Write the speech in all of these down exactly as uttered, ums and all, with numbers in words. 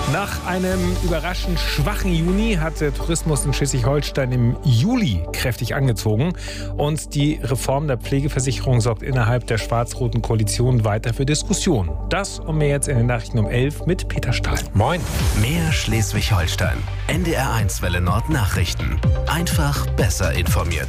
Nach einem überraschend schwachen Juni hat der Tourismus in Schleswig-Holstein im Juli kräftig angezogen. Und die Reform der Pflegeversicherung sorgt innerhalb der schwarz-roten Koalition weiter für Diskussionen. Das und mehr jetzt in den Nachrichten um elf mit Peter Stahl. Moin. Mehr Schleswig-Holstein. N D R eins Welle Nord Nachrichten. Einfach besser informiert.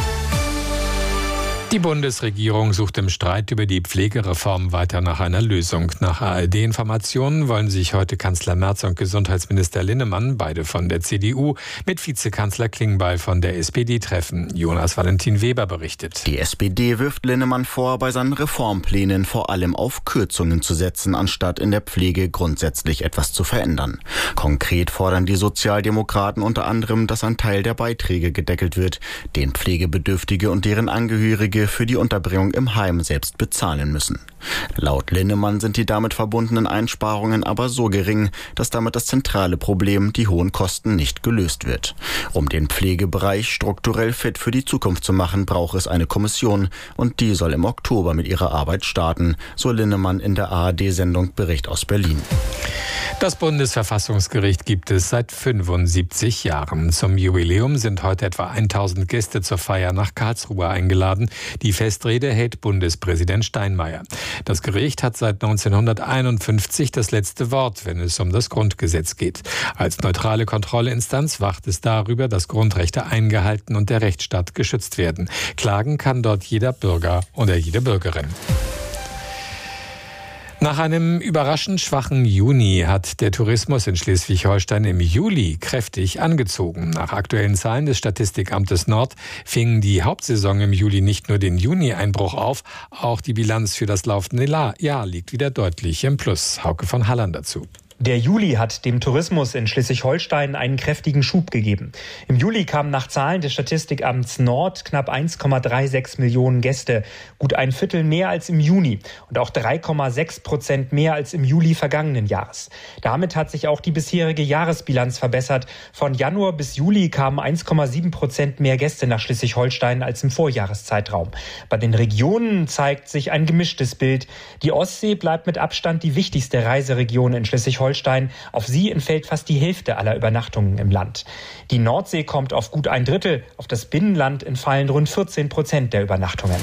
Die Bundesregierung sucht im Streit über die Pflegereform weiter nach einer Lösung. Nach A R D-Informationen wollen sich heute Kanzler Merz und Gesundheitsminister Linnemann, beide von der C D U, mit Vizekanzler Klingbeil von der S P D treffen. Jonas Valentin Weber berichtet. Die S P D wirft Linnemann vor, bei seinen Reformplänen vor allem auf Kürzungen zu setzen, anstatt in der Pflege grundsätzlich etwas zu verändern. Konkret fordern die Sozialdemokraten unter anderem, dass ein Teil der Beiträge gedeckelt wird, den Pflegebedürftige und deren Angehörige für die Unterbringung im Heim selbst bezahlen müssen. Laut Linnemann sind die damit verbundenen Einsparungen aber so gering, dass damit das zentrale Problem, die hohen Kosten, nicht gelöst wird. Um den Pflegebereich strukturell fit für die Zukunft zu machen, braucht es eine Kommission und die soll im Oktober mit ihrer Arbeit starten, so Linnemann in der A R D-Sendung Bericht aus Berlin. Das Bundesverfassungsgericht gibt es seit fünfundsiebzig Jahren. Zum Jubiläum sind heute etwa tausend Gäste zur Feier nach Karlsruhe eingeladen. Die Festrede hält Bundespräsident Steinmeier. Das Gericht hat seit neunzehnhunderteinundfünfzig das letzte Wort, wenn es um das Grundgesetz geht. Als neutrale Kontrollinstanz wacht es darüber, dass Grundrechte eingehalten und der Rechtsstaat geschützt werden. Klagen kann dort jeder Bürger oder jede Bürgerin. Nach einem überraschend schwachen Juni hat der Tourismus in Schleswig-Holstein im Juli kräftig angezogen. Nach aktuellen Zahlen des Statistikamtes Nord fing die Hauptsaison im Juli nicht nur den Juni-Einbruch auf, auch die Bilanz für das laufende Jahr liegt wieder deutlich im Plus. Hauke von Halland dazu. Der Juli hat dem Tourismus in Schleswig-Holstein einen kräftigen Schub gegeben. Im Juli kamen nach Zahlen des Statistikamts Nord knapp eins Komma sechsunddreißig Millionen Gäste, gut ein Viertel mehr als im Juni und auch drei Komma sechs Prozent mehr als im Juli vergangenen Jahres. Damit hat sich auch die bisherige Jahresbilanz verbessert. Von Januar bis Juli kamen eins Komma sieben Prozent mehr Gäste nach Schleswig-Holstein als im Vorjahreszeitraum. Bei den Regionen zeigt sich ein gemischtes Bild. Die Ostsee bleibt mit Abstand die wichtigste Reiseregion in Schleswig-Holstein. Auf sie entfällt fast die Hälfte aller Übernachtungen im Land. Die Nordsee kommt auf gut ein Drittel, auf das Binnenland entfallen rund vierzehn Prozent der Übernachtungen.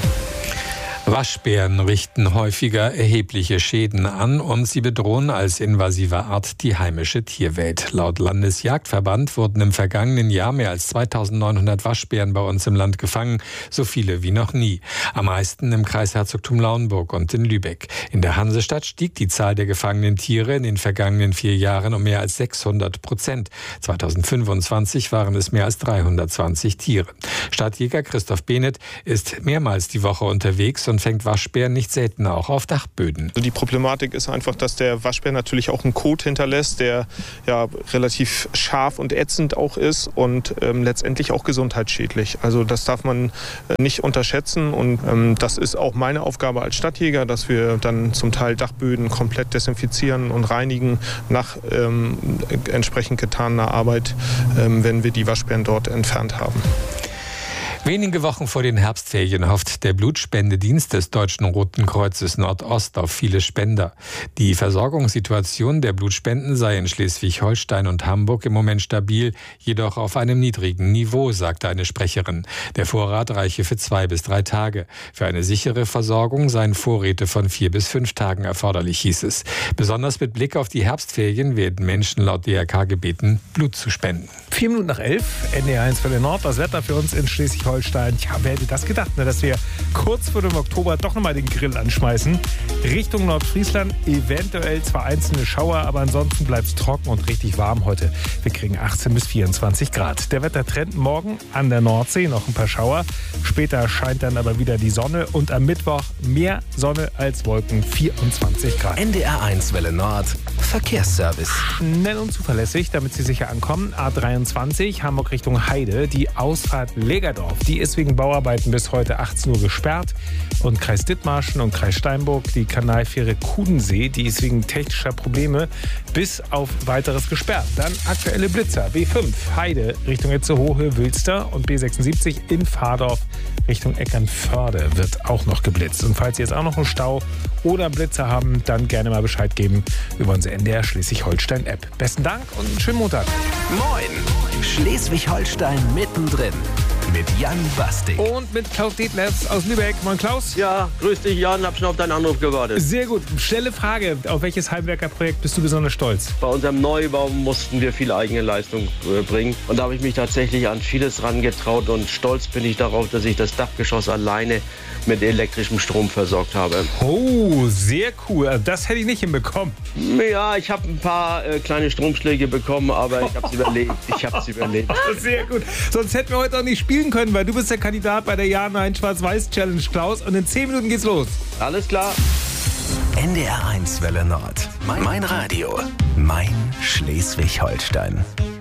Waschbären richten häufiger erhebliche Schäden an und sie bedrohen als invasive Art die heimische Tierwelt. Laut Landesjagdverband wurden im vergangenen Jahr mehr als zweitausendneunhundert Waschbären bei uns im Land gefangen, so viele wie noch nie. Am meisten im Kreis Herzogtum Lauenburg und in Lübeck. In der Hansestadt stieg die Zahl der gefangenen Tiere in den vergangenen vier Jahren um mehr als sechshundert Prozent. zweitausendfünfundzwanzig waren es mehr als dreihundertzwanzig Tiere. Stadtjäger Christoph Behnert ist mehrmals die Woche unterwegs und fängt Waschbären nicht selten auch auf Dachböden. Die Problematik ist einfach, dass der Waschbär natürlich auch einen Kot hinterlässt, der ja relativ scharf und ätzend auch ist und ähm, letztendlich auch gesundheitsschädlich. Also das darf man äh, nicht unterschätzen und ähm, das ist auch meine Aufgabe als Stadtjäger, dass wir dann zum Teil Dachböden komplett desinfizieren und reinigen nach ähm, entsprechend getaner Arbeit, ähm, wenn wir die Waschbären dort entfernt haben. Wenige Wochen vor den Herbstferien hofft der Blutspendedienst des Deutschen Roten Kreuzes Nordost auf viele Spender. Die Versorgungssituation der Blutspenden sei in Schleswig-Holstein und Hamburg im Moment stabil, jedoch auf einem niedrigen Niveau, sagte eine Sprecherin. Der Vorrat reiche für zwei bis drei Tage. Für eine sichere Versorgung seien Vorräte von vier bis fünf Tagen erforderlich, hieß es. Besonders mit Blick auf die Herbstferien werden Menschen laut D R K gebeten, Blut zu spenden. Vier Minuten nach elf, N D R eins Welle Nord, das Wetter für uns in Schleswig-Holstein. Tja, wer hätte das gedacht, ne, dass wir kurz vor dem Oktober doch nochmal den Grill anschmeißen. Richtung Nordfriesland eventuell zwar einzelne Schauer, aber ansonsten bleibt es trocken und richtig warm heute. Wir kriegen achtzehn bis vierundzwanzig Grad. Der Wettertrend morgen an der Nordsee, noch ein paar Schauer. Später scheint dann aber wieder die Sonne und am Mittwoch mehr Sonne als Wolken, vierundzwanzig Grad. N D R eins Welle Nord, Verkehrsservice. Schnell und zuverlässig, damit Sie sicher ankommen. A dreiundzwanzig, Hamburg Richtung Heide, die Ausfahrt Legerdorf Fahrdorf. Die ist wegen Bauarbeiten bis heute achtzehn Uhr gesperrt. Und Kreis Dithmarschen und Kreis Steinburg, die Kanalfähre Kudensee, die ist wegen technischer Probleme bis auf weiteres gesperrt. Dann aktuelle Blitzer. B fünf Heide Richtung Itzehoe, Wülster und B sechsundsiebzig in Fahrdorf Richtung Eckernförde wird auch noch geblitzt. Und falls Sie jetzt auch noch einen Stau oder einen Blitzer haben, dann gerne mal Bescheid geben über unsere N D R Schleswig-Holstein-App. Besten Dank und einen schönen Montag. Moin! Schleswig-Holstein mittendrin mit Jan Bastik. Und mit Klaus Detlefs aus Lübeck. Moin Klaus. Ja, grüß dich Jan, hab schon auf deinen Anruf gewartet. Sehr gut. Schnelle Frage. Auf welches Heimwerkerprojekt bist du besonders stolz? Bei unserem Neubau mussten wir viel eigene Leistung äh, bringen. Und da habe ich mich tatsächlich an vieles rangetraut. Und stolz bin ich darauf, dass ich das Dachgeschoss alleine mit elektrischem Strom versorgt habe. Oh, sehr cool. Das hätte ich nicht hinbekommen. Ja, ich habe ein paar äh, kleine Stromschläge bekommen, aber ich habe es überlebt. Ich habe es überlebt. Sehr gut. Sonst hätten wir heute auch nicht spielen können, weil du bist der Kandidat bei der Ja-Nein-Schwarz-Weiß-Challenge, Klaus. Und in zehn Minuten geht's los. Alles klar. N D R eins Welle Nord. Mein, mein Radio. Mein Schleswig-Holstein.